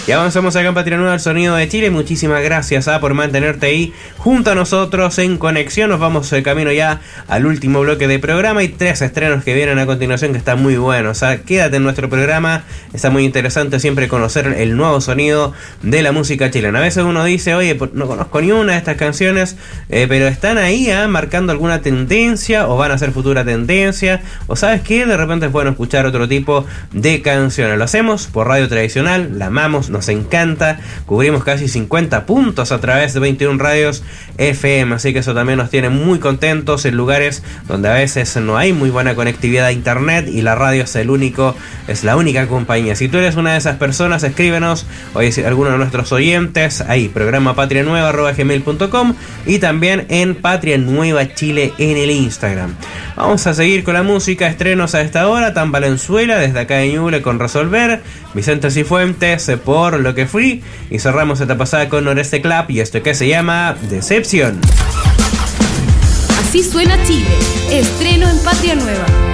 Y avanzamos acá en Patria Nueva, el sonido de Chile. Muchísimas gracias por mantenerte ahí junto a nosotros en conexión. Nos vamos camino ya al último bloque de programa y 3 estrenos que vienen a continuación que están muy buenos. Quédate en nuestro programa, está muy interesante siempre conocer el nuevo sonido de la música chilena. A veces uno dice, oye, no conozco ni una de estas canciones, pero están ahí marcando alguna tendencia o van a ser futura tendencia, o sabes qué, de repente es bueno escuchar otro tipo de canciones. Lo hacemos por radio tradicional, la amamos, nos encanta, cubrimos casi 50 puntos a través de 21 radios FM, así que eso también nos tiene muy contentos en lugares donde a veces no hay muy buena conectividad a internet y la radio es la única compañía. Si tú eres una de esas personas, escríbenos, o si alguno de nuestros oyentes, ahí, programa patrianueva@gmail.com y también en Patria Nueva Chile en el Instagram. Vamos a seguir con la música, estrenos a esta hora, Tan Valenzuela, desde acá de Ñuble con Resolver, Vicente Cifuentes, Por lo que fui, y cerramos esta pasada con Noreste Club y esto que se llama Decepción. Así suena Chile, estreno en Patria Nueva.